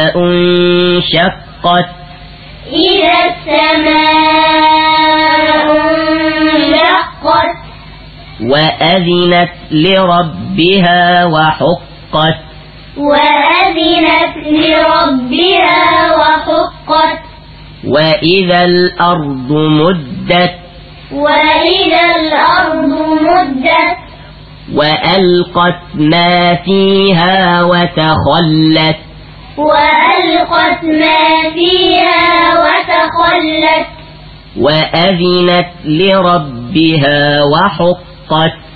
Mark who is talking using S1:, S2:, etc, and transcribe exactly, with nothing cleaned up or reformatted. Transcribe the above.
S1: انشقت
S2: إذا السماء انشقت
S1: وأذنت لربها وحقت
S2: وأذنت لربها وحقت
S1: وإذا الأرض مدت
S2: وإذا الأرض مدت
S1: وألقت ما فيها وتخلت
S2: وألقت ما فيها وتخلت
S1: وأذنت لربها وحقت